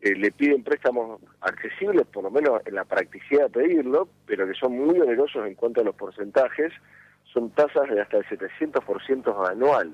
que le piden préstamos accesibles, por lo menos en la practicidad de pedirlo, pero que son muy onerosos en cuanto a los porcentajes, son tasas de hasta el 700% anual.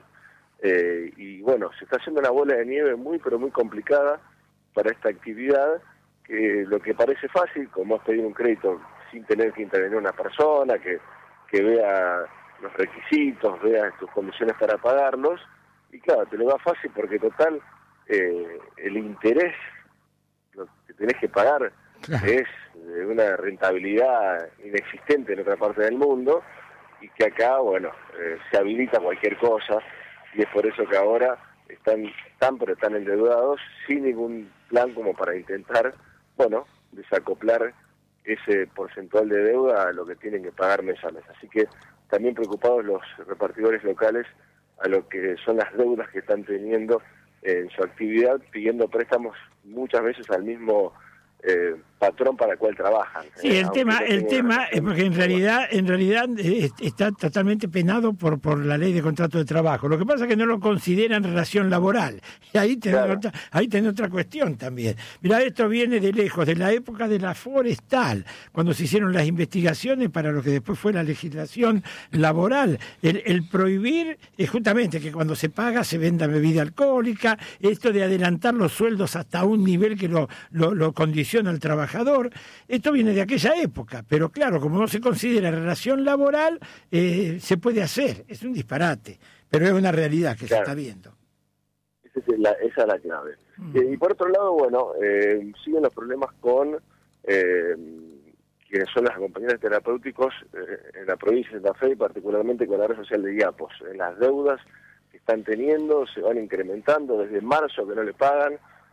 Y bueno, se está haciendo una bola de nieve muy, pero muy complicada para esta actividad, que lo que parece fácil, como es pedir un crédito sin tener que intervenir una persona, que vea los requisitos, vea tus condiciones para pagarlos, y claro, te lo va fácil porque total, el interés, lo que tenés que pagar, es de una rentabilidad inexistente en otra parte del mundo, y que acá, bueno, se habilita cualquier cosa, y es por eso que ahora están pero tan endeudados, sin ningún plan como para intentar, bueno, desacoplar ese porcentual de deuda a lo que tienen que pagar mes a mes. Así que también preocupados los repartidores locales a lo que son las deudas que están teniendo en su actividad, pidiendo préstamos muchas veces al mismo patrón para el cual trabajan. Sí, el tema es porque en realidad está totalmente penado por la ley de contrato de trabajo. Lo que pasa es que no lo consideran relación laboral. Y ahí tenés otra cuestión también. Mirá, esto viene de lejos, de la época de la forestal, cuando se hicieron las investigaciones para lo que después fue la legislación laboral. El prohibir es justamente que cuando se paga se venda bebida alcohólica, esto de adelantar los sueldos hasta un nivel que lo condiciona al trabajador. Esto viene de aquella época, pero claro, como no se considera relación laboral, se puede hacer. Es un disparate, pero es una realidad que se está viendo. Esa es la clave. Y por otro lado, bueno, siguen los problemas con quienes son los acompañantes terapéuticos en la provincia de Santa Fe, y particularmente con la red social de IAPOS. Las deudas que están teniendo se van incrementando desde marzo, que no le pagan,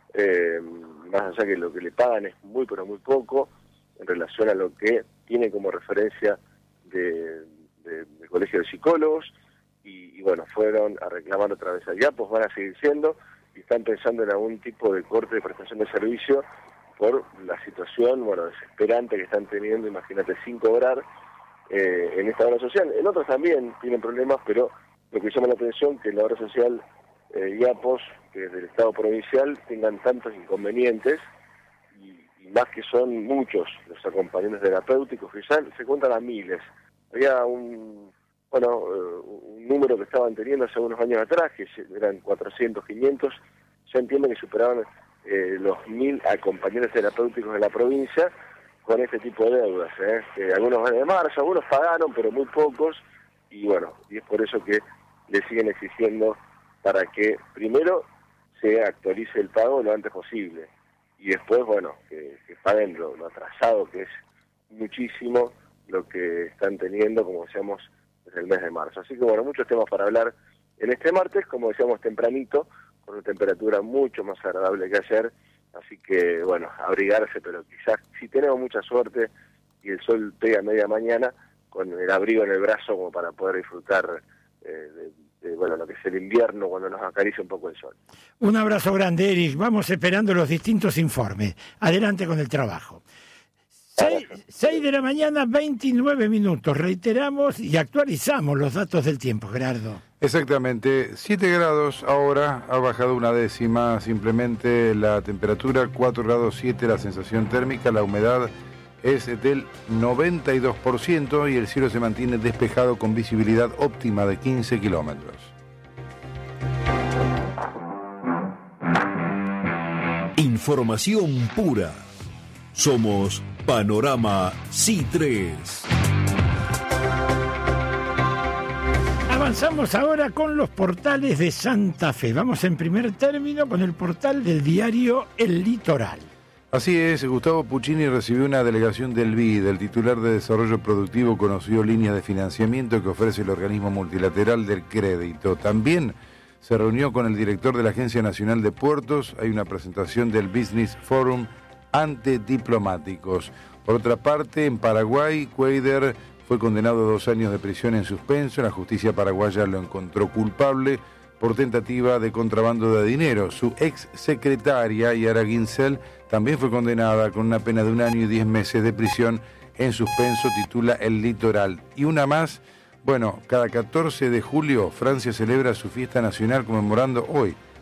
más allá que lo que le pagan es muy pero muy poco en relación a lo que tiene como referencia del Colegio de Psicólogos, y bueno, fueron a reclamar otra vez a IAPOS, van a seguir siendo, y están pensando en algún tipo de corte de prestación de servicio por la situación, bueno, desesperante que están teniendo, imagínate, sin cobrar en esta obra social. En otros también tienen problemas, pero lo que llama la atención que la obra social IAPOS, que desde el Estado provincial, tengan tantos inconvenientes, y más que son muchos los acompañantes terapéuticos, que ya se cuentan a miles. Había un número que estaban teniendo hace unos años atrás, que eran 400, 500, ya entiendo que superaban los 1000 acompañantes terapéuticos de la provincia con este tipo de deudas. Algunos van de marzo, algunos pagaron, pero muy pocos, y bueno, y es por eso que le siguen exigiendo para que primero se actualice el pago lo antes posible, y después, bueno, que paguen lo atrasado, que es muchísimo lo que están teniendo, como decíamos, desde el mes de marzo. Así que bueno, muchos temas para hablar en este martes, como decíamos tempranito, con una temperatura mucho más agradable que ayer, así que bueno, abrigarse, pero quizás si tenemos mucha suerte y el sol pega a media mañana, con el abrigo en el brazo como para poder disfrutar bueno, lo que es el invierno, cuando nos acaricia un poco el sol. Un abrazo grande, Eric. Vamos esperando los distintos informes. Adelante con el trabajo. 6 de la mañana, 29 minutos. Reiteramos y actualizamos los datos del tiempo, Gerardo. Exactamente. 7 grados ahora, ha bajado una décima. Simplemente la temperatura, 4 grados 7 la sensación térmica, la humedad es del 92% y el cielo se mantiene despejado con visibilidad óptima de 15 kilómetros. Información pura. Somos Panorama C3. Avanzamos ahora con los portales de Santa Fe. Vamos en primer término con el portal del diario El Litoral. Así es, Gustavo Puccini recibió una delegación del BID. El titular de Desarrollo Productivo conoció líneas de financiamiento que ofrece el organismo multilateral del crédito. También se reunió con el director de la Agencia Nacional de Puertos. Hay una presentación del Business Forum ante diplomáticos. Por otra parte, en Paraguay, Cuader fue condenado a 2 años de prisión en suspenso. La justicia paraguaya lo encontró culpable por tentativa de contrabando de dinero. Su ex secretaria, Yara Ginsel, también fue condenada con una pena de 1 año y 10 meses de prisión en suspenso, titula El Litoral. Y una más, bueno, cada 14 de julio Francia celebra su fiesta nacional conmemorando hoy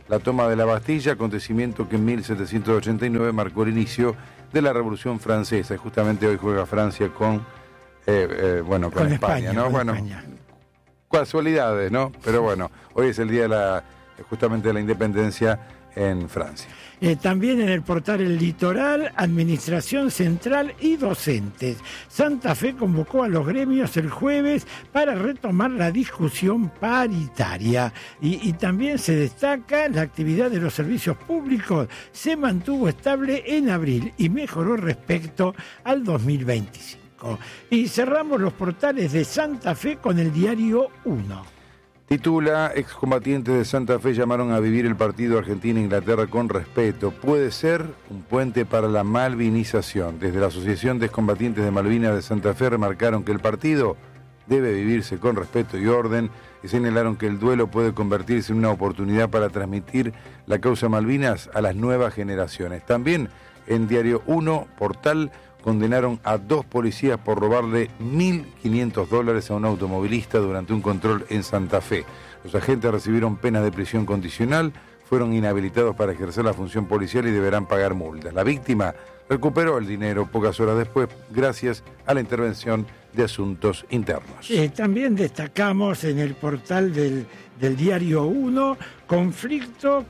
la toma de la Bastilla, acontecimiento que en 1789 marcó el inicio de la Revolución Francesa. Y justamente hoy juega Francia con España, ¿no? Con bueno, España. Casualidades, ¿no? Pero bueno, hoy es el día justamente de la independencia en Francia. También en el portal El Litoral, Administración Central y Docentes. Santa Fe convocó a los gremios el jueves para retomar la discusión paritaria. Y también se destaca la actividad de los servicios públicos. Se mantuvo estable en abril y mejoró respecto al 2025. Y cerramos los portales de Santa Fe con el diario 1. Titula, excombatientes de Santa Fe llamaron a vivir el partido Argentina-Inglaterra con respeto. Puede ser un puente para la malvinización. Desde la Asociación de Excombatientes de Malvinas de Santa Fe remarcaron que el partido debe vivirse con respeto y orden y señalaron que el duelo puede convertirse en una oportunidad para transmitir la causa Malvinas a las nuevas generaciones. También en Diario 1, portal, condenaron a 2 policías por robarle $1.500 a un automovilista durante un control en Santa Fe. Los agentes recibieron penas de prisión condicional, fueron inhabilitados para ejercer la función policial y deberán pagar multas. La víctima recuperó el dinero pocas horas después gracias a la intervención de Asuntos Internos. También destacamos en el portal del Diario 1, conflicto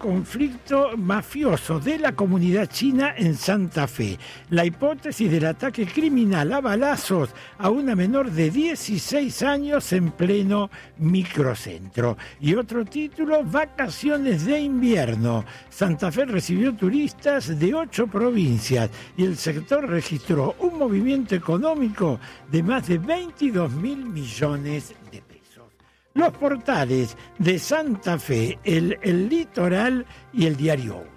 mafioso de la comunidad china en Santa Fe. La hipótesis del ataque criminal a balazos a una menor de 16 años en pleno microcentro. Y otro título, vacaciones de invierno. Santa Fe recibió turistas de 8 provincias y el sector registró un movimiento económico de más de 22.000 millones de pesos. Los portales de Santa Fe, el Litoral y el Diario 1.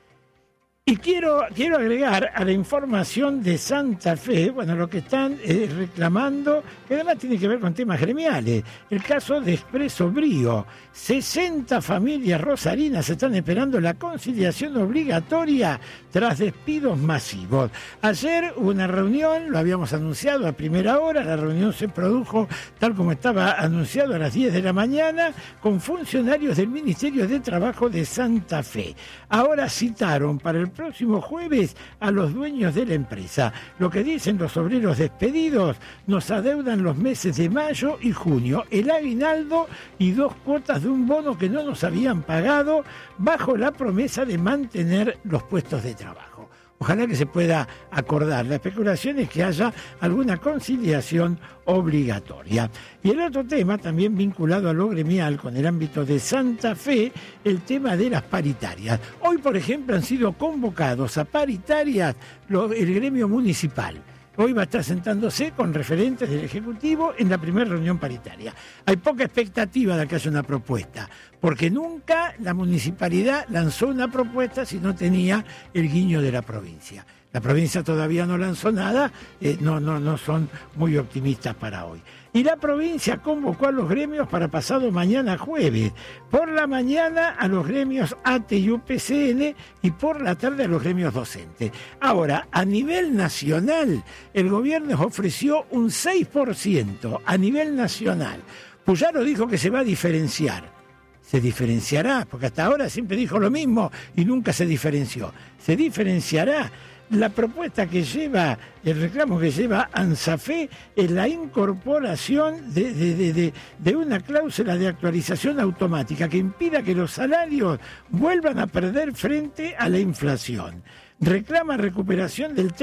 Y quiero agregar a la información de Santa Fe, bueno, lo que están reclamando, que además tiene que ver con temas gremiales. El caso de Expreso Brío. 60 familias rosarinas están esperando la conciliación obligatoria tras despidos masivos. Ayer hubo una reunión, lo habíamos anunciado a primera hora, la reunión se produjo tal como estaba anunciado a las 10 de la mañana, con funcionarios del Ministerio de Trabajo de Santa Fe. Ahora citaron para el próximo jueves a los dueños de la empresa. Lo que dicen los obreros despedidos: nos adeudan los meses de mayo y junio, el aguinaldo y 2 cuotas de un bono que no nos habían pagado, bajo la promesa de mantener los puestos de trabajo. Ojalá que se pueda acordar. La especulación es que haya alguna conciliación obligatoria. Y el otro tema, también vinculado a lo gremial con el ámbito de Santa Fe, el tema de las paritarias. Hoy, por ejemplo, han sido convocados a paritarias el gremio municipal. Hoy va a estar sentándose con referentes del Ejecutivo en la primera reunión paritaria. Hay poca expectativa de que haya una propuesta, porque nunca la municipalidad lanzó una propuesta si no tenía el guiño de la provincia. La provincia todavía no lanzó nada, no son muy optimistas para hoy. Y la provincia convocó a los gremios para pasado mañana jueves. Por la mañana a los gremios ATE y UPCN y por la tarde a los gremios docentes. Ahora, a nivel nacional, el gobierno ofreció un 6% a nivel nacional. Puyaro dijo que se va a diferenciar. Se diferenciará, porque hasta ahora siempre dijo lo mismo y nunca se diferenció. Se diferenciará. La propuesta que lleva, el reclamo que lleva ANSAFE es la incorporación de una cláusula de actualización automática que impida que los salarios vuelvan a perder frente a la inflación. Reclama recuperación del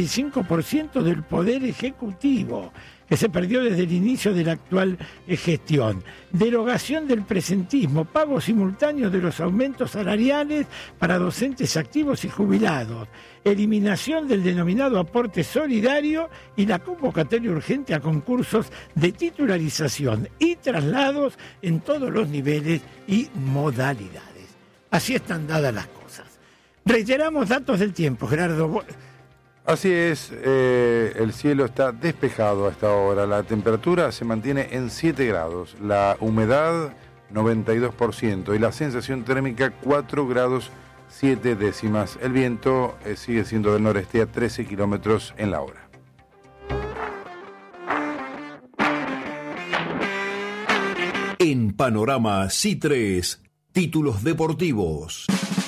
35% del poder ejecutivo, que se perdió desde el inicio de la actual gestión. Derogación del presentismo, pago simultáneo de los aumentos salariales para docentes activos y jubilados, eliminación del denominado aporte solidario y la convocatoria urgente a concursos de titularización y traslados en todos los niveles y modalidades. Así están dadas las cosas. Reiteramos datos del tiempo, Gerardo. Así es, el cielo está despejado a esta hora, la temperatura se mantiene en 7 grados, la humedad 92% y la sensación térmica 4 grados 7 décimas. El viento sigue siendo del noreste a 13 kilómetros en la hora. En Panorama C3, Títulos deportivos.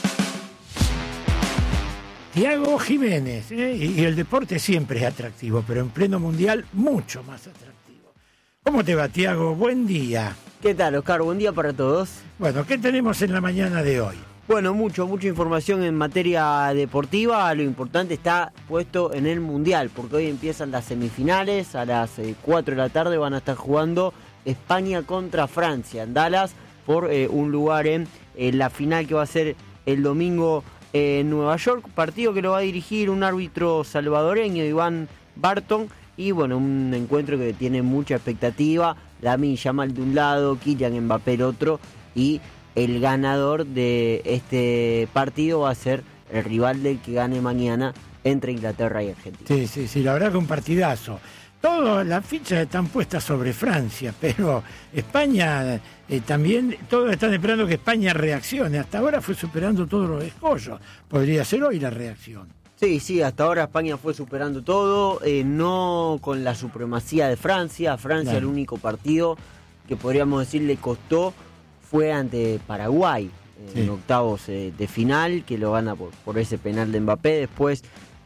Tiago Jiménez, y el deporte siempre es atractivo, pero en pleno mundial mucho más atractivo. ¿Cómo te va, Tiago? Buen día. ¿Qué tal, Oscar? Buen día para todos. Bueno, ¿qué tenemos en la mañana de hoy? Bueno, mucha información en materia deportiva. Lo importante está puesto en el Mundial, porque hoy empiezan las semifinales. A las 4 de la tarde van a estar jugando España contra Francia en Dallas por un lugar en la final que va a ser el domingo en Nueva York. Partido que lo va a dirigir un árbitro salvadoreño, Iván Barton. Y bueno, un encuentro que tiene mucha expectativa. Lamine Yamal de un lado, Kylian Mbappé el otro, y el ganador de este partido va a ser el rival del que gane mañana entre Inglaterra y Argentina. Sí, la verdad que un partidazo. Todas las fichas están puestas sobre Francia, pero España también, todos están esperando que España reaccione. Hasta ahora fue superando todos los escollos. Podría ser hoy la reacción. Sí, hasta ahora España fue superando todo, no con la supremacía de Francia. Francia, claro. El único partido que podríamos decir le costó fue ante Paraguay, en octavos de final, que lo gana por ese penal de Mbappé. Después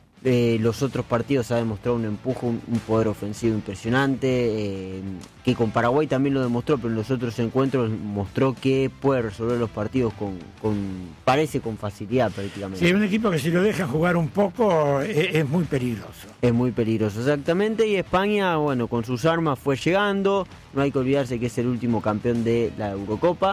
los otros partidos ha demostrado un empuje, un poder ofensivo impresionante, que con Paraguay también lo demostró, pero en los otros encuentros mostró que puede resolver los partidos parece con facilidad prácticamente. Sí, un equipo que si lo deja jugar un poco es muy peligroso. Es muy peligroso, exactamente, y España, bueno, con sus armas fue llegando. No hay que olvidarse que es el último campeón de la Eurocopa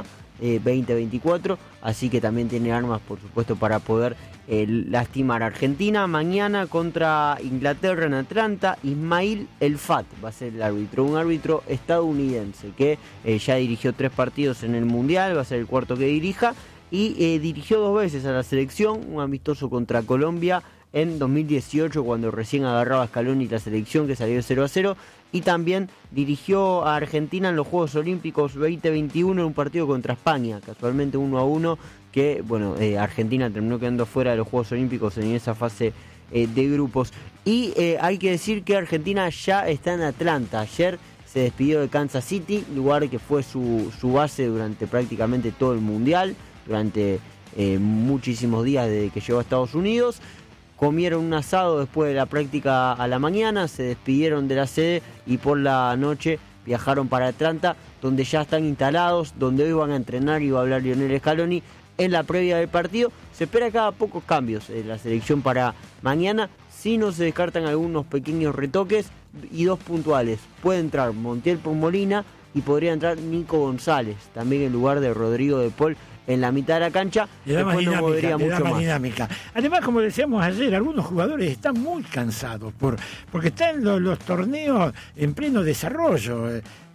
2024, así que también tiene armas, por supuesto, para poder lastimar a Argentina. Mañana contra Inglaterra en Atlanta, Ismail El Fat va a ser el árbitro, un árbitro estadounidense que ya dirigió 3 partidos en el Mundial, va a ser el cuarto que dirija, y dirigió 2 veces a la selección, un amistoso contra Colombia en 2018, cuando recién agarraba Scaloni la selección, que salió 0-0, y también dirigió a Argentina en los Juegos Olímpicos 2021 en un partido contra España, casualmente 1-1, que bueno, Argentina terminó quedando fuera de los Juegos Olímpicos en esa fase de grupos. Y hay que decir que Argentina ya está en Atlanta. Ayer se despidió de Kansas City, lugar que fue su base durante prácticamente todo el Mundial, durante muchísimos días desde que llegó a Estados Unidos. Comieron un asado después de la práctica a la mañana, se despidieron de la sede y por la noche viajaron para Atlanta, donde ya están instalados, donde hoy van a entrenar y va a hablar Lionel Scaloni en la previa del partido. Se espera cada pocos cambios en la selección para mañana, si no se descartan algunos pequeños retoques y 2 puntuales. Puede entrar Montiel por Molina y podría entrar Nico González, también en lugar de Rodrigo de Paul en la mitad de la cancha. Le da más dinámica. Además, como decíamos ayer, algunos jugadores están muy cansados porque están los torneos en pleno desarrollo.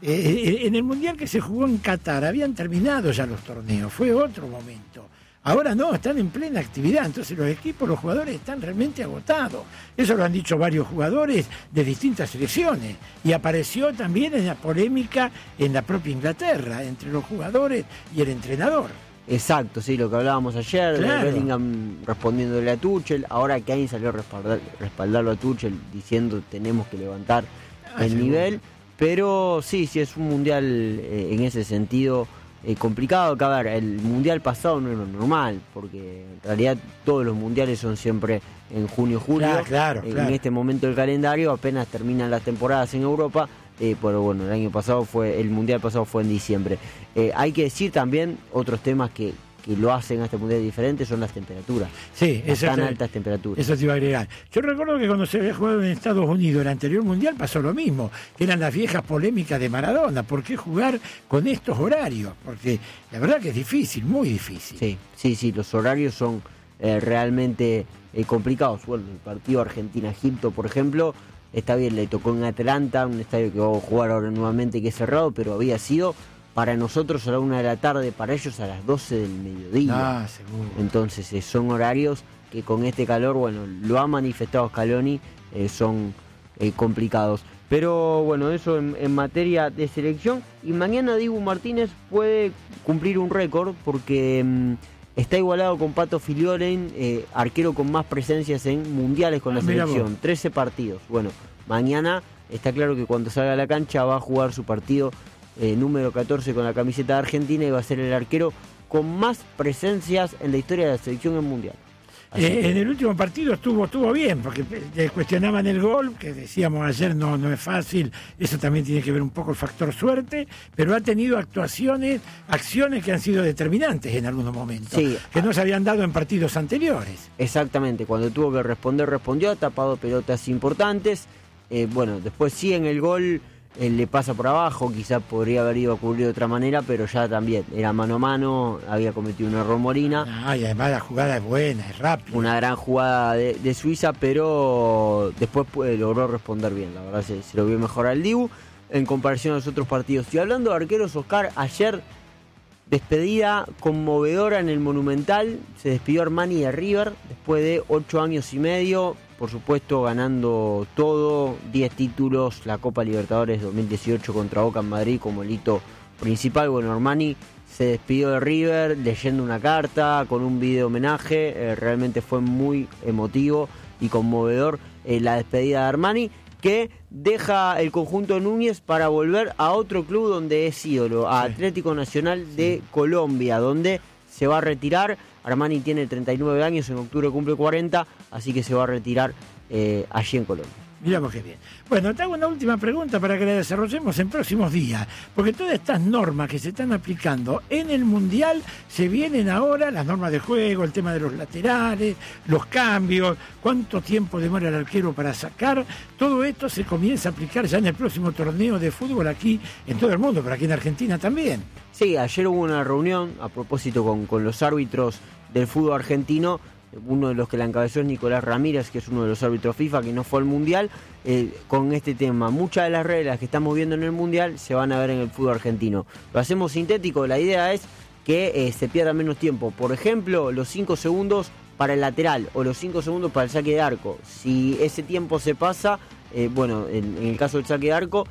En el Mundial que se jugó en Qatar habían terminado ya los torneos, fue otro momento. Ahora no, están en plena actividad, entonces los jugadores están realmente agotados. Eso lo han dicho varios jugadores de distintas selecciones. Y apareció también en la polémica en la propia Inglaterra, entre los jugadores y el entrenador. Exacto, sí, lo que hablábamos ayer, claro. De Bellingham respondiéndole a Tuchel. Ahora Kane salió a respaldarlo a Tuchel diciendo tenemos que levantar el nivel. Pero sí, es un mundial en ese sentido complicado. Que a ver, el mundial pasado no era normal, porque en realidad todos los mundiales son siempre en junio-julio. Claro. En este momento del calendario apenas terminan las temporadas en Europa. Pero bueno, el mundial pasado fue en diciembre. Hay que decir también otros temas que lo hacen a este mundial diferente, son las temperaturas. Sí, tan altas temperaturas. Eso te iba a agregar. Yo recuerdo que cuando se había jugado en Estados Unidos el anterior mundial pasó lo mismo, que eran las viejas polémicas de Maradona. ¿Por qué jugar con estos horarios? Porque la verdad que es difícil, muy difícil. Sí, los horarios son realmente complicados. Bueno, el partido Argentina-Egipto, por ejemplo, está bien, le tocó en Atlanta, un estadio que vamos a jugar ahora nuevamente, que es cerrado, pero había sido para nosotros a la 1 de la tarde, para ellos a las 12 del mediodía. Seguro. Entonces son horarios que con este calor, bueno, lo ha manifestado Scaloni, son complicados. Pero bueno, eso en materia de selección. Y mañana Dibu Martínez puede cumplir un récord porque está igualado con Pato Filioren, arquero con más presencias en mundiales con la selección, 13 partidos. Bueno, mañana está claro que cuando salga a la cancha va a jugar su partido número 14 con la camiseta de Argentina y va a ser el arquero con más presencias en la historia de la selección en mundial. En el último partido estuvo bien, porque le cuestionaban el gol, que decíamos ayer no es fácil, eso también tiene que ver un poco el factor suerte, pero ha tenido acciones que han sido determinantes en algunos momentos, sí, que no se habían dado en partidos anteriores. Exactamente, cuando tuvo que responder, respondió, ha tapado pelotas importantes. Después sí en el gol le pasa por abajo, quizás podría haber ido a cubrir de otra manera, pero ya también era mano a mano, había cometido un error Molina. Y además la jugada es buena, es rápida. Una gran jugada de Suiza, pero después logró responder bien, la verdad se lo vio mejor al Dibu en comparación a los otros partidos. Y hablando de arqueros, Oscar, ayer despedida conmovedora en el Monumental, se despidió Armani de River después de 8 años y medio, por supuesto ganando todo, 10 títulos, la Copa Libertadores 2018 contra Boca en Madrid como el hito principal. Armani se despidió de River leyendo una carta con un video homenaje, realmente fue muy emotivo y conmovedor la despedida de Armani, que deja el conjunto de Núñez para volver a otro club donde es ídolo, a Atlético Nacional de Colombia, donde se va a retirar. Armani tiene 39 años, en octubre cumple 40, así que se va a retirar allí en Colombia. Miramos qué bien. Bueno, te hago una última pregunta para que la desarrollemos en próximos días, porque todas estas normas que se están aplicando en el Mundial se vienen ahora, las normas de juego, el tema de los laterales, los cambios, cuánto tiempo demora el arquero para sacar, todo esto se comienza a aplicar ya en el próximo torneo de fútbol aquí en todo el mundo, pero aquí en Argentina también. Sí, ayer hubo una reunión a propósito con los árbitros del fútbol argentino. Uno de los que la encabezó es Nicolás Ramírez, que es uno de los árbitros FIFA que no fue al Mundial, con este tema. Muchas de las reglas que estamos viendo en el Mundial se van a ver en el fútbol argentino. Lo hacemos sintético, la idea es que se pierda menos tiempo. Por ejemplo, los 5 segundos para el lateral o los 5 segundos para el saque de arco. Si ese tiempo se pasa, en el caso del saque de arco,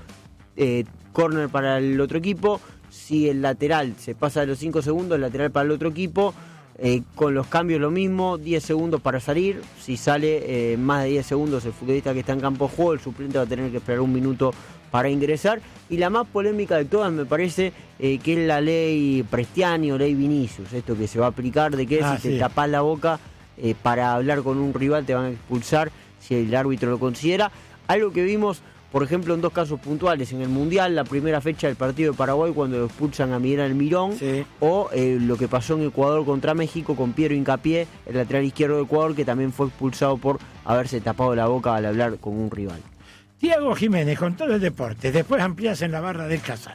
córner para el otro equipo. Si el lateral se pasa de los 5 segundos, el lateral para el otro equipo. Con los cambios lo mismo, 10 segundos para salir. Si sale más de 10 segundos el futbolista que está en campo de juego, el suplente va a tener que esperar un minuto para ingresar. Y la más polémica de todas me parece que es la ley Prestiani o ley Vinicius, esto que se va a aplicar de que si te tapás la boca para hablar con un rival te van a expulsar si el árbitro lo considera. Algo que vimos, por ejemplo, en 2 casos puntuales en el Mundial, la primera fecha del partido de Paraguay cuando lo expulsan a Miguel Almirón, o lo que pasó en Ecuador contra México con Piero Hincapié, el lateral izquierdo de Ecuador, que también fue expulsado por haberse tapado la boca al hablar con un rival. Tiago Jiménez con todo el deporte, después ampliás en la barra del Casal.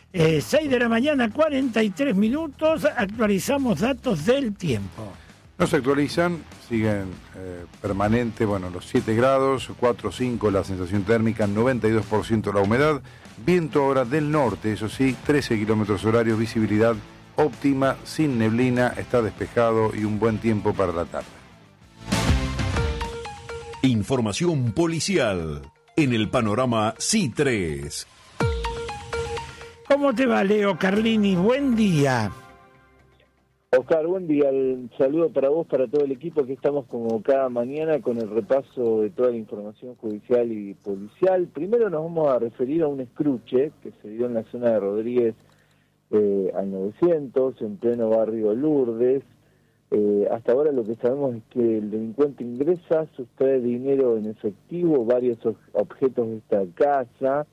6 de la mañana, 43 minutos, actualizamos datos del tiempo. No se actualizan, siguen permanente, los 7 grados, 4,5 la sensación térmica, 92% la humedad, viento ahora del norte, eso sí, 13 kilómetros horarios, visibilidad óptima, sin neblina, está despejado y un buen tiempo para la tarde. Información policial en el panorama C3. ¿Cómo te va, Leo Carlini? Buen día. Oscar, buen día. El saludo para vos, para todo el equipo. Aquí estamos como cada mañana con el repaso de toda la información judicial y policial. Primero nos vamos a referir a un escruche que se dio en la zona de Rodríguez al 900, en pleno barrio Lourdes. Hasta ahora lo que sabemos es que el delincuente ingresa, sustrae dinero en efectivo, varios objetos de esta casa.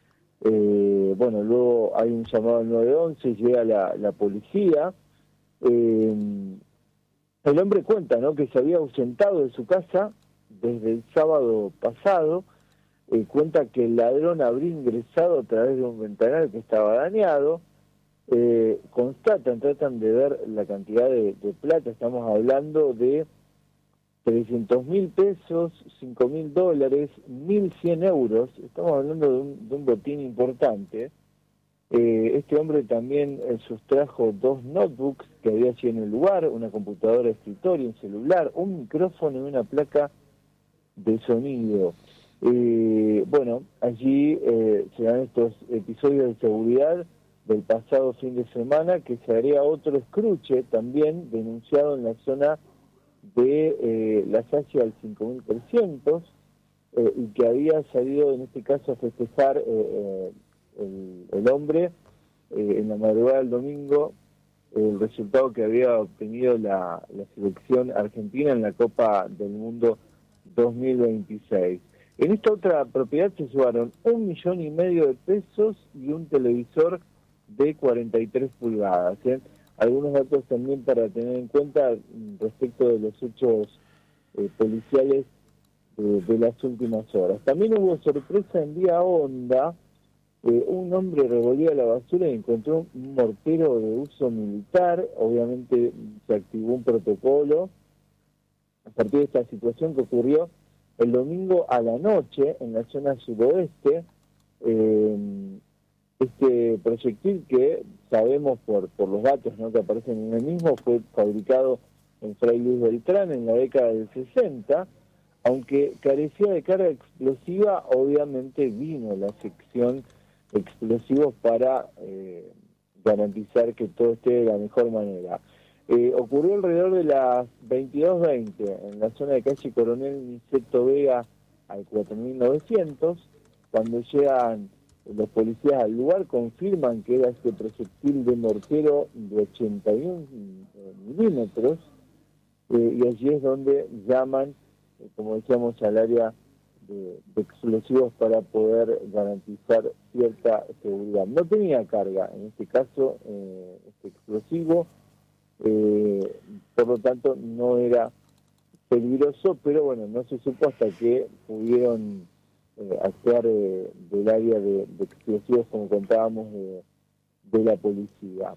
Luego hay un llamado al 911, llega la policía. El hombre cuenta, que se había ausentado de su casa desde el sábado pasado. Cuenta que el ladrón habría ingresado a través de un ventanal que estaba dañado. Tratan de ver la cantidad de plata. Estamos hablando de 300.000 pesos, $5.000, 1.100 euros. Estamos hablando de un botín importante. Este hombre también sustrajo 2 notebooks que había allí en el lugar, una computadora de escritorio, un celular, un micrófono y una placa de sonido. Allí se dan estos episodios de seguridad del pasado fin de semana, que se haría otro escruche también denunciado en la zona de la Salle al 5300 y que había salido en este caso a festejar el hombre en la madrugada del domingo el resultado que había obtenido la selección argentina en la Copa del Mundo 2026. En esta otra propiedad se llevaron 1,5 millones de pesos y un televisor de 43 pulgadas. Algunos datos también para tener en cuenta respecto de los hechos policiales de las últimas horas. También hubo sorpresa en Vía Honda. Un hombre revolvió la basura y encontró un mortero de uso militar. Obviamente se activó un protocolo a partir de esta situación que ocurrió el domingo a la noche en la zona suroeste. Este proyectil, que sabemos por los datos, ¿no?, que aparecen en el mismo, fue fabricado en Fray Luis Beltrán en la década del 60. Aunque carecía de carga explosiva, obviamente vino la sección explosivos para garantizar que todo esté de la mejor manera. Ocurrió alrededor de las 22:20 en la zona de calle Coronel Niceto Vega al 4900. Cuando llegan los policías al lugar, confirman que era este proyectil de mortero de 81 milímetros, y allí es donde llaman, como decíamos, al área de explosivos para poder garantizar cierta seguridad. No tenía carga, en este caso, este explosivo, por lo tanto no era peligroso, pero bueno, no se supo hasta que pudieron actuar del área de explosivos, como contábamos, de la policía.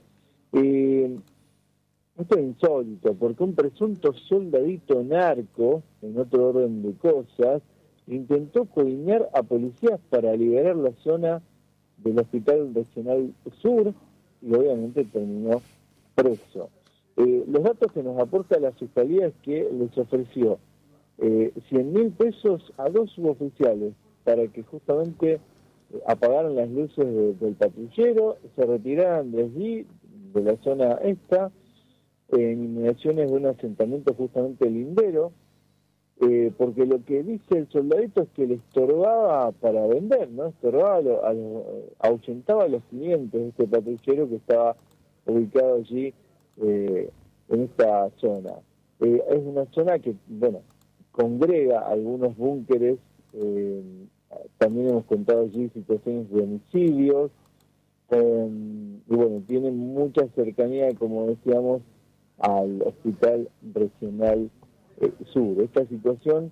Esto es insólito, porque un presunto soldadito narco, en otro orden de cosas, intentó coimear a policías para liberar la zona del Hospital Regional Sur y obviamente terminó preso. Los datos que nos aporta la Fiscalía es que les ofreció 100.000 pesos a 2 suboficiales para que justamente apagaran las luces del patrullero, se retiraran de allí, de la zona esta, en inmediaciones de un asentamiento justamente lindero, porque lo que dice el soldadito es que le estorbaba para vender, ¿no? Estorbaba, ahuyentaba a los clientes de este patrullero que estaba ubicado allí en esta zona. Es una zona que, bueno, congrega algunos búnkeres, también hemos contado allí situaciones de homicidios, y bueno, tiene mucha cercanía, como decíamos, al Hospital Regional Sur. Esta situación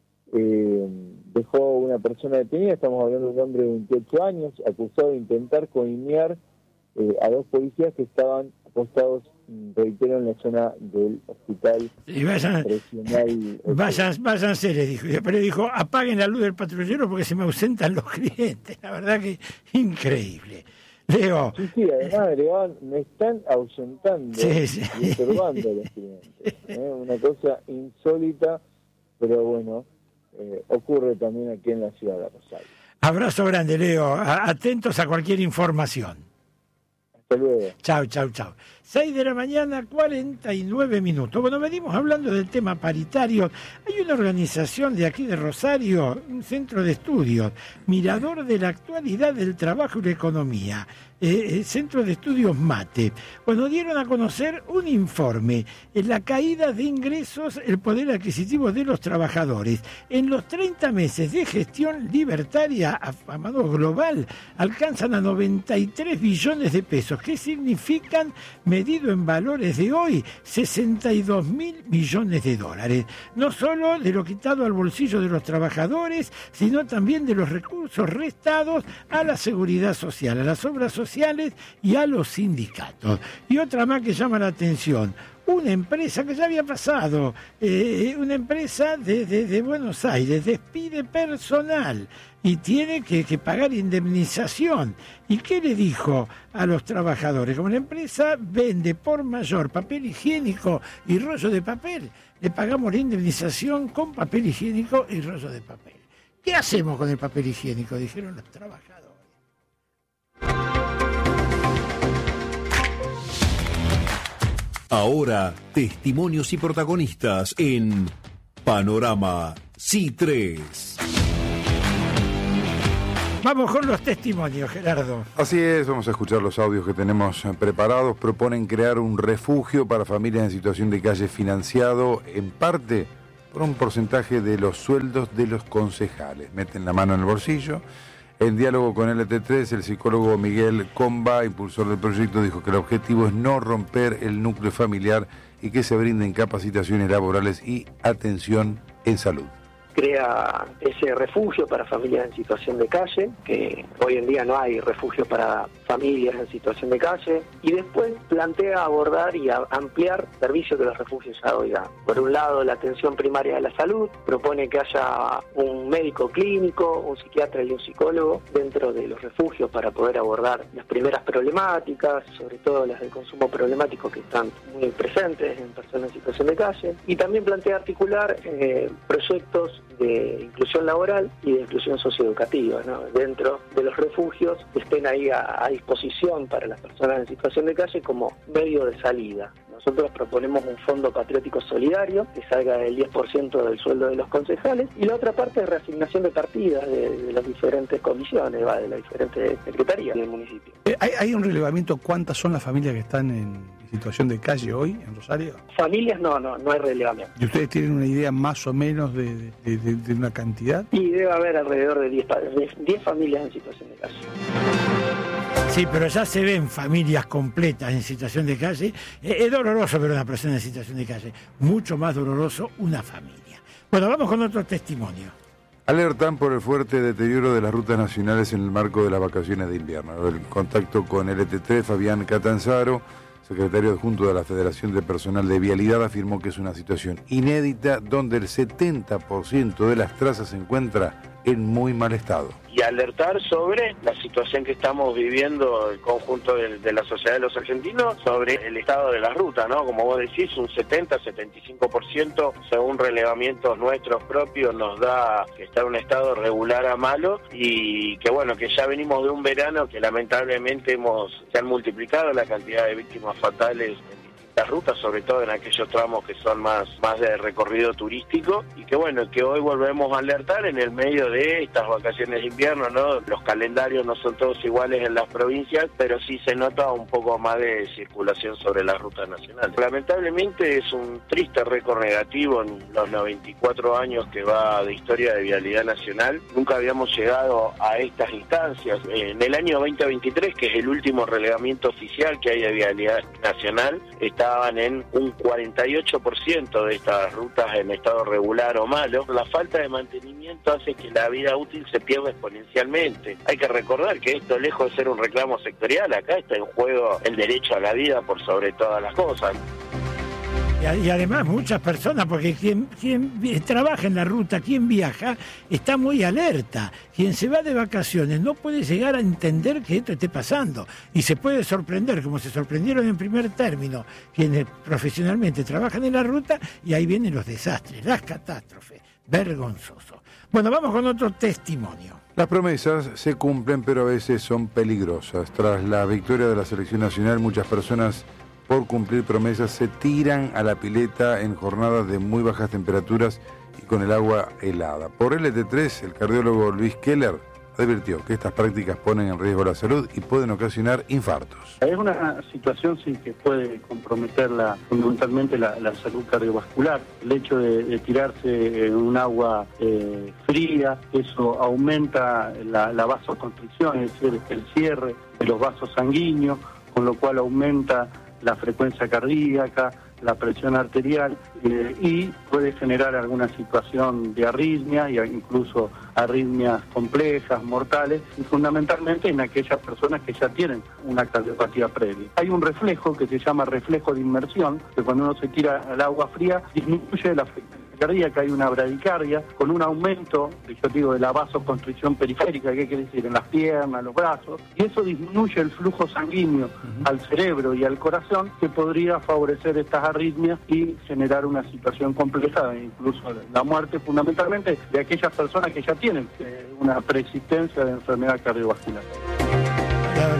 dejó una persona detenida, estamos hablando de un hombre de 28 años, acusado de intentar coimear a 2 policías que estaban apostados, reitero, en la zona del Hospital Regional. Váyanse, le dijo. Pero dijo, apaguen la luz del patrullero porque se me ausentan los clientes. La verdad que increíble. Leo. Sí, además agregaban, me están ahuyentando y estorbando a los clientes. Una cosa insólita, pero bueno, ocurre también aquí en la ciudad de Rosario. Abrazo grande, Leo. Atentos a cualquier información. Hasta luego. Chau. 6 de la mañana, 49 minutos. Bueno, venimos hablando del tema paritario. Hay una organización de aquí de Rosario, un centro de estudios, Mirador de la Actualidad del Trabajo y la Economía, Centro de Estudios MATE. Bueno, dieron a conocer un informe en la caída de ingresos, el poder adquisitivo de los trabajadores. En los 30 meses de gestión libertaria a modo global, alcanzan a 93 billones de pesos, que significan, medido en valores de hoy, 62.000 millones de dólares. No solo de lo quitado al bolsillo de los trabajadores, sino también de los recursos restados a la seguridad social, a las obras sociales y a los sindicatos. Y otra más que llama la atención: una empresa que ya había pasado, una empresa de Buenos Aires, despide personal y tiene que pagar indemnización. ¿Y qué le dijo a los trabajadores? Como la empresa vende por mayor papel higiénico y rollo de papel, le pagamos la indemnización con papel higiénico y rollo de papel. ¿Qué hacemos con el papel higiénico?, dijeron los trabajadores. Ahora, testimonios y protagonistas en Panorama C3. Vamos con los testimonios, Gerardo. Así es, vamos a escuchar los audios que tenemos preparados. Proponen crear un refugio para familias en situación de calle financiado en parte por un porcentaje de los sueldos de los concejales. Meten la mano en el bolsillo. En diálogo con LT3, el psicólogo Miguel Comba, impulsor del proyecto, dijo que el objetivo es no romper el núcleo familiar y que se brinden capacitaciones laborales y atención en salud. Crea ese refugio para familias en situación de calle, que hoy en día no hay refugio para familias en situación de calle, y después plantea abordar y ampliar servicios que los refugios ya hoy dan. Por un lado, la atención primaria de la salud, propone que haya un médico clínico, un psiquiatra y un psicólogo dentro de los refugios para poder abordar las primeras problemáticas, sobre todo las del consumo problemático que están muy presentes en personas en situación de calle, y también plantea articular proyectos de inclusión laboral y de inclusión socioeducativa, ¿no? Dentro de los refugios que estén ahí a disposición para las personas en situación de calle como medio de salida. Nosotros proponemos un fondo patriótico solidario que salga del 10% del sueldo de los concejales, y la otra parte es reasignación de partidas de las diferentes comisiones, de las diferentes secretarías del municipio. ¿Hay un relevamiento cuántas son las familias que están en situación de calle hoy en Rosario? Familias no hay relevamiento. ¿Y ustedes tienen una idea más o menos de una cantidad? Y debe haber alrededor de 10 familias en situación de calle. Sí, pero ya se ven familias completas en situación de calle. Es doloroso ver a una persona en situación de calle. Mucho más doloroso una familia. Bueno, vamos con otro testimonio. Alertan por el fuerte deterioro de las rutas nacionales en el marco de las vacaciones de invierno. El contacto con LT3, Fabián Catanzaro, secretario adjunto de la Federación de Personal de Vialidad, afirmó que es una situación inédita donde el 70% de las trazas se encuentra en muy mal estado. Y alertar sobre la situación que estamos viviendo el conjunto de la sociedad de los argentinos sobre el estado de la ruta, ¿no? Como vos decís, un 70-75% según relevamientos nuestros propios nos da que está en un estado regular a malo, y que bueno, que ya venimos de un verano que lamentablemente se han multiplicado la cantidad de víctimas fatales las rutas, sobre todo en aquellos tramos que son más de recorrido turístico, y que bueno, que hoy volvemos a alertar en el medio de estas vacaciones de invierno, ¿no? Los calendarios no son todos iguales en las provincias, pero sí se nota un poco más de circulación sobre las rutas nacionales. Lamentablemente es un triste récord negativo en los 94 años que va de historia de vialidad nacional. Nunca habíamos llegado a estas instancias. En el año 2023, que es el último relevamiento oficial que hay de vialidad nacional, estaban en un 48% de estas rutas en estado regular o malo. La falta de mantenimiento hace que la vida útil se pierda exponencialmente. Hay que recordar que esto, lejos de ser un reclamo sectorial, acá está en juego el derecho a la vida por sobre todas las cosas. Y además muchas personas, porque quien trabaja en la ruta, quien viaja, está muy alerta. Quien se va de vacaciones no puede llegar a entender que esto esté pasando. Y se puede sorprender, como se sorprendieron en primer término, quienes profesionalmente trabajan en la ruta, y ahí vienen los desastres, las catástrofes. Vergonzoso. Bueno, vamos con otro testimonio. Las promesas se cumplen, pero a veces son peligrosas. Tras la victoria de la selección nacional, muchas personas, por cumplir promesas, se tiran a la pileta en jornadas de muy bajas temperaturas y con el agua helada. Por LT3, el cardiólogo Luis Keller advirtió que estas prácticas ponen en riesgo la salud y pueden ocasionar infartos. Es una situación sí que puede comprometer fundamentalmente la salud cardiovascular. El hecho de tirarse en un agua fría, eso aumenta la vasoconstricción, es decir, el cierre de los vasos sanguíneos, con lo cual aumenta la frecuencia cardíaca, la presión arterial, y puede generar alguna situación de arritmia, e incluso arritmias complejas, mortales, y fundamentalmente en aquellas personas que ya tienen una cardiopatía previa. Hay un reflejo que se llama reflejo de inmersión, que cuando uno se tira al agua fría disminuye la frecuencia cardíaca, hay una bradicardia con un aumento, yo digo, de la vasoconstricción periférica, ¿qué quiere decir? En las piernas, los brazos, y eso disminuye el flujo sanguíneo al cerebro y al corazón, que podría favorecer estas arritmias y generar una situación compleja, incluso la muerte, fundamentalmente de aquellas personas que ya tienen una preexistencia de enfermedad cardiovascular.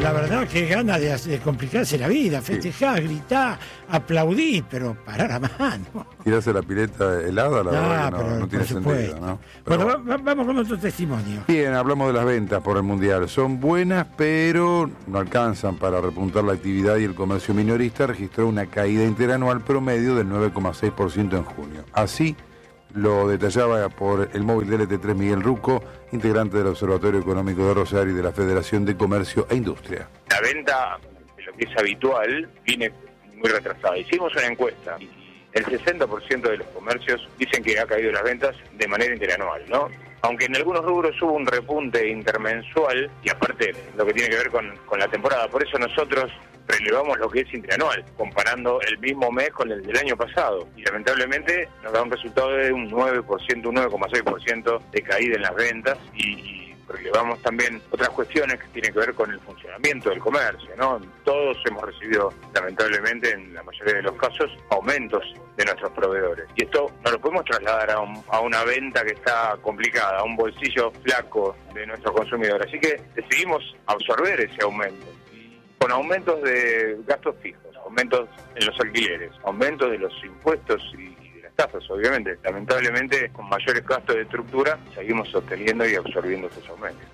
la verdad que gana de complicarse la vida, festejar, gritar, aplaudir, pero parar a mano. Tirarse la pileta helada, la verdad que no tiene sentido, ¿no? Pero bueno, vamos con otro testimonio. Bien, hablamos de las ventas por el Mundial. Son buenas, pero no alcanzan para repuntar la actividad y el comercio minorista registró una caída interanual promedio del 9,6% en junio. Así lo detallaba por el móvil del LT3 Miguel Rucco, integrante del Observatorio Económico de Rosario y de la Federación de Comercio e Industria. La venta, de lo que es habitual, viene muy retrasada. Hicimos una encuesta y el 60% de los comercios dicen que ha caído las ventas de manera interanual, ¿no? Aunque en algunos rubros hubo un repunte intermensual y aparte lo que tiene que ver con la temporada. Por eso nosotros relevamos lo que es interanual, comparando el mismo mes con el del año pasado. Y lamentablemente nos da un resultado de un 9%, un 9,6% de caída en las ventas y relevamos también otras cuestiones que tienen que ver con el funcionamiento del comercio, ¿no? Todos hemos recibido, lamentablemente, en la mayoría de los casos, aumentos de nuestros proveedores. Y esto no lo podemos trasladar a una venta que está complicada, a un bolsillo flaco de nuestros consumidores. Así que decidimos absorber ese aumento. Con aumentos de gastos fijos, aumentos en los alquileres, aumentos de los impuestos y de las tasas, obviamente. Lamentablemente, con mayores gastos de estructura, seguimos sosteniendo y absorbiendo estos aumentos.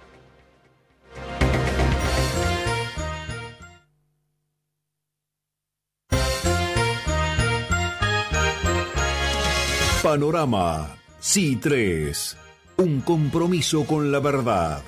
Panorama C3, un compromiso con la verdad.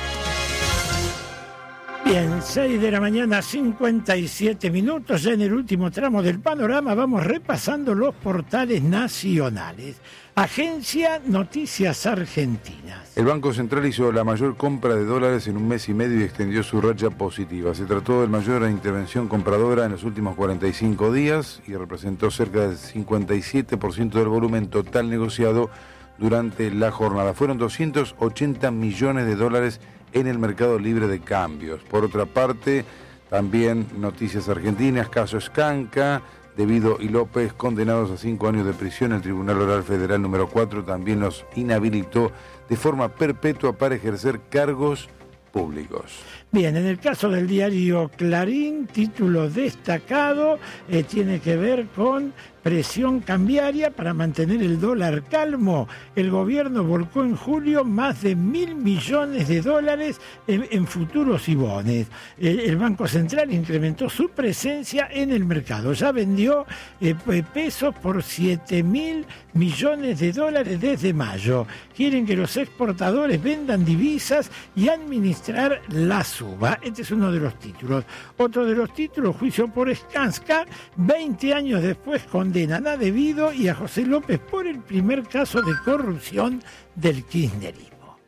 Bien, 6 de la mañana, 57 minutos. Ya en el último tramo del panorama vamos repasando los portales nacionales. Agencia Noticias Argentinas. El Banco Central hizo la mayor compra de dólares en un mes y medio y extendió su racha positiva. Se trató de la mayor intervención compradora en los últimos 45 días y representó cerca del 57% del volumen total negociado durante la jornada. Fueron 280 millones de dólares en el mercado libre de cambios. Por otra parte, también Noticias Argentinas, caso Scanca, Devido y López, condenados a 5 años de prisión. El Tribunal Oral Federal número 4 también los inhabilitó de forma perpetua para ejercer cargos públicos. Bien, en el caso del diario Clarín, título destacado, tiene que ver con presión cambiaria para mantener el dólar calmo. El gobierno volcó en julio más de 1.000 millones de dólares en futuros y bonos. El Banco Central incrementó su presencia en el mercado. Ya vendió pesos por 7.000 millones de dólares desde mayo. Quieren que los exportadores vendan divisas y administrar la suba. Este es uno de los títulos. Otro de los títulos, juicio por Skanska, 20 años después condenan a Devido y a José López por el primer caso de corrupción del kirchnerismo.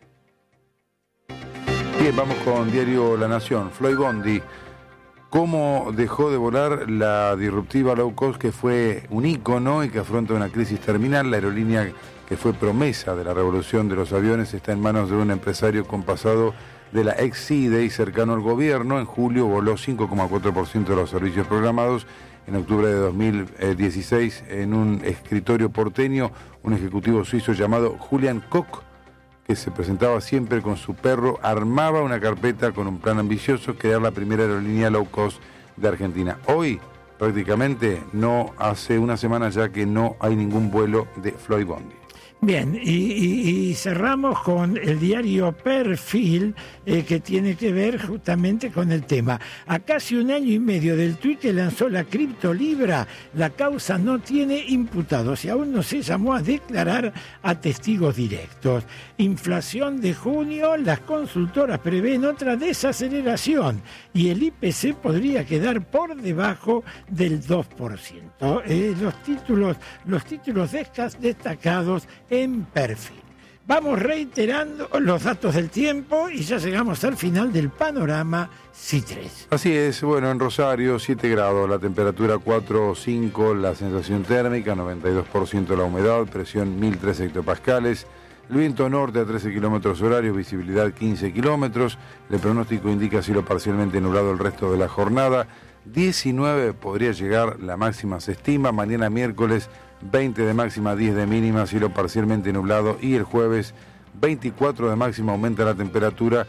Bien, vamos con diario La Nación. Floyd Bondi, cómo dejó de volar la disruptiva low cost que fue un ícono y que afronta una crisis terminal. La aerolínea que fue promesa de la revolución de los aviones está en manos de un empresario con pasado de la ex-CIDE y cercano al gobierno. En julio voló 5,4% de los servicios programados. En octubre de 2016, en un escritorio porteño, un ejecutivo suizo llamado Julian Koch, que se presentaba siempre con su perro, armaba una carpeta con un plan ambicioso, crear la primera aerolínea low cost de Argentina. Hoy, prácticamente, no hace una semana ya que no hay ningún vuelo de Floyd Bondi. Bien, y cerramos con el diario Perfil, que tiene que ver justamente con el tema. A casi un año y medio del tuit que lanzó la criptolibra, la causa no tiene imputados y aún no se llamó a declarar a testigos directos. Inflación de junio, las consultoras prevén otra desaceleración y el IPC podría quedar por debajo del 2%. Los títulos destacados en Perfil. Vamos reiterando los datos del tiempo y ya llegamos al final del panorama C3. Así es, bueno, en Rosario 7 grados, la temperatura 4 o 5, la sensación térmica 92% la humedad, presión 1003 hectopascales, el viento norte a 13 kilómetros horarios, visibilidad 15 kilómetros, el pronóstico indica cielo parcialmente nublado el resto de la jornada, 19 podría llegar la máxima se estima, mañana miércoles 20 de máxima, 10 de mínima, cielo parcialmente nublado y el jueves 24 de máxima aumenta la temperatura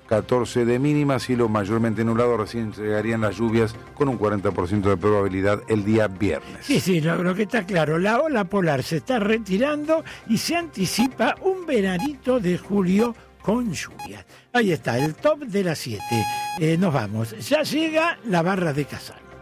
14 de mínima, cielo mayormente nublado, recién llegarían las lluvias con un 40% de probabilidad el día viernes. Sí, lo que está claro, la ola polar se está retirando y se anticipa un veranito de julio con lluvias. Ahí está, el top de las 7. Nos vamos. Ya llega la barra de Casal.